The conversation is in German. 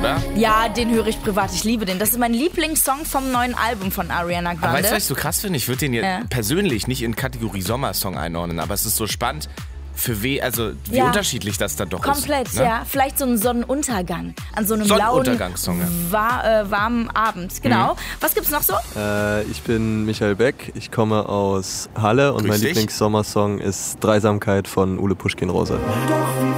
oder? Ja, den höre ich privat. Ich liebe den. Das ist mein Lieblingssong vom neuen Album von Ariana Grande. Aber weißt du, was ich so krass finde? Ich würde den jetzt persönlich nicht in Kategorie Sommersong einordnen, aber es ist so spannend, wie unterschiedlich das dann doch komplett, ist. Komplett, ja. Vielleicht so ein Sonnenuntergang an so einem lauen, warmen Abend. Genau. Was gibt's noch so? Ich bin Michael Beck, ich komme aus Halle und mein Lieblingssommersong ist Dreisamkeit von Ole Puschkin-Rose.